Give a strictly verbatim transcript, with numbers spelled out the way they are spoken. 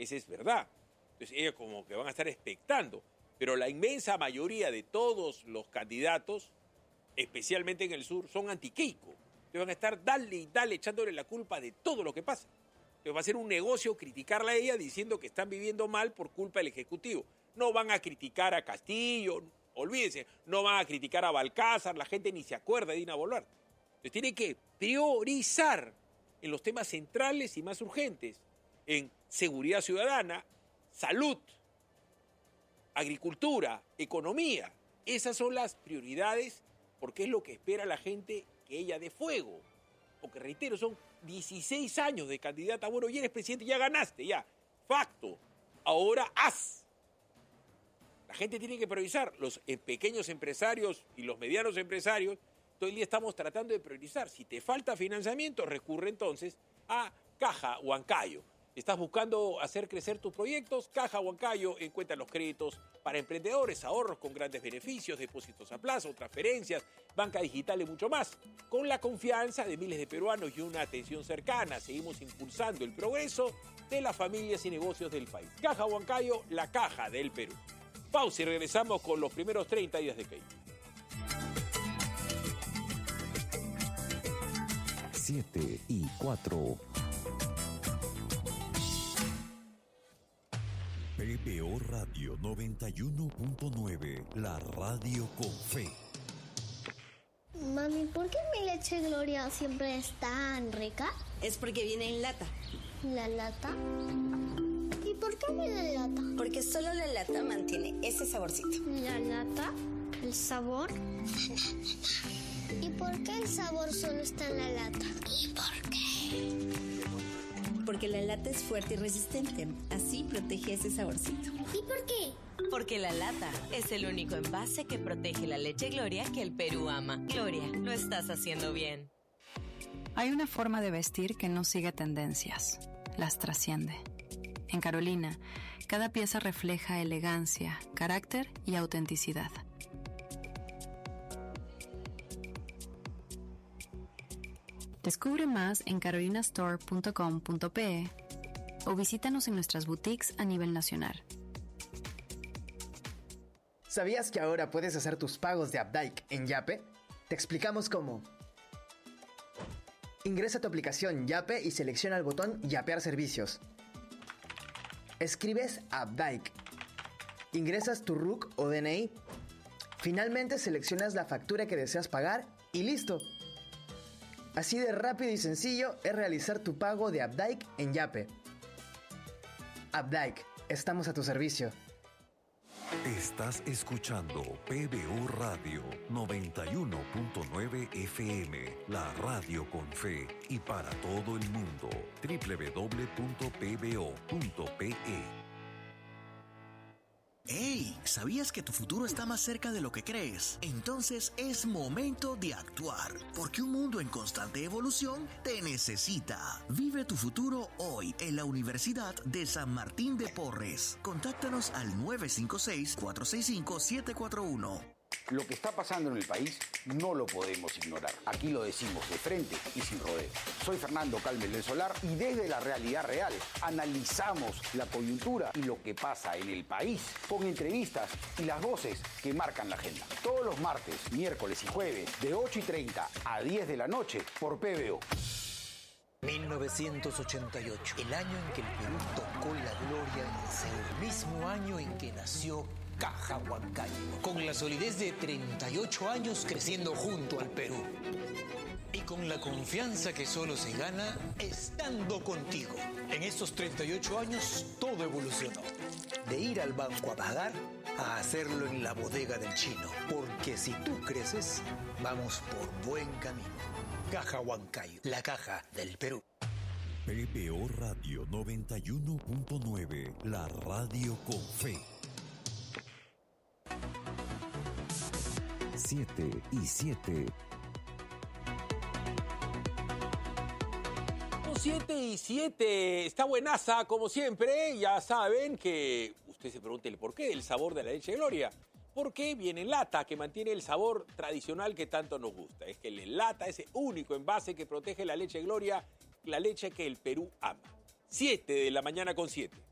Esa es verdad. Entonces ellos como que van a estar expectando. Pero la inmensa mayoría de todos los candidatos, especialmente en el sur, son anti-Keiko. Entonces van a estar dale y dale echándole la culpa de todo lo que pasa. Entonces va a ser un negocio criticarla a ella diciendo que están viviendo mal por culpa del Ejecutivo. No van a criticar a Castillo, olvídense, no van a criticar a Balcázar, la gente ni se acuerda de Dina Boluarte. Entonces tiene que priorizar en los temas centrales y más urgentes, en seguridad ciudadana, salud, agricultura, economía. Esas son las prioridades porque es lo que espera la gente que ella dé fuego. Porque reitero, son dieciséis años de candidata. Bueno, ya eres presidente, ya ganaste, ya. Facto. Ahora haz. La gente tiene que priorizar. Los pequeños empresarios y los medianos empresarios, todo el día estamos tratando de priorizar. Si te falta financiamiento, recurre entonces a Caja Huancayo. ¿Estás buscando hacer crecer tus proyectos? Caja Huancayo encuentra los créditos para emprendedores, ahorros con grandes beneficios, depósitos a plazo, transferencias, banca digital y mucho más. Con la confianza de miles de peruanos y una atención cercana, seguimos impulsando el progreso de las familias y negocios del país. Caja Huancayo, la caja del Perú. Pausa y regresamos con los primeros treinta días de Keiko. siete y cuatro. P B O Radio noventa y uno punto nueve, la radio con fe. Mami, ¿por qué mi leche Gloria siempre es tan rica? Es porque viene en lata. ¿La lata? ¿Y por qué viene en lata? Porque solo la lata mantiene ese saborcito. ¿La lata? ¿El sabor? ¿Y por qué el sabor solo está en la lata? ¿Y por qué? Porque la lata es fuerte y resistente. Así protege ese saborcito. ¿Y por qué? Porque la lata es el único envase que protege la leche Gloria que el Perú ama. Gloria, lo estás haciendo bien. Hay una forma de vestir que no sigue tendencias. Las trasciende. En Carolina, cada pieza refleja elegancia, carácter y autenticidad. Descubre más en carolina store punto com punto pe o visítanos en nuestras boutiques a nivel nacional. ¿Sabías que ahora puedes hacer tus pagos de Updike en Yape? Te explicamos cómo. Ingresa a tu aplicación Yape y selecciona el botón Yapear servicios. Escribes Updike. Ingresas tu R U C o D N I. Finalmente seleccionas la factura que deseas pagar y listo. Así de rápido y sencillo es realizar tu pago de Updike en Yape. Updike, estamos a tu servicio. Estás escuchando P B O Radio noventa y uno punto nueve F M, la radio con fe y para todo el mundo. doble u doble u doble u punto p b o punto p e. ¡Hey! ¿Sabías que tu futuro está más cerca de lo que crees? Entonces es momento de actuar, porque un mundo en constante evolución te necesita. Vive tu futuro hoy en la Universidad de San Martín de Porres. Contáctanos al nueve cinco seis, cuatro seis cinco, siete cuatro uno. Lo que está pasando en el país no lo podemos ignorar. Aquí lo decimos de frente y sin rodeos. Soy Fernando Calmes del Solar y desde la realidad real analizamos la coyuntura y lo que pasa en el país con entrevistas y las voces que marcan la agenda. Todos los martes, miércoles y jueves de ocho y treinta a diez de la noche por P B O. mil novecientos ochenta y ocho, el año en que el Perú tocó la gloria en el cielo. El mismo año en que nació Caja Huancayo, con la solidez de treinta y ocho años creciendo junto al Perú. Y con la confianza que solo se gana estando contigo. En estos treinta y ocho años todo evolucionó. De ir al banco a pagar a hacerlo en la bodega del chino. Porque si tú creces, vamos por buen camino. Caja Huancayo, la caja del Perú. P B O Radio noventa y uno punto nueve, la radio con fe. siete y siete. siete y siete, está buenaza como siempre. Ya saben que usted se pregunta el porqué del sabor de la leche Gloria. Porque viene en lata, que mantiene el sabor tradicional que tanto nos gusta. Es que el lata es el único envase que protege la leche Gloria, la leche que el Perú ama. siete de la mañana con siete.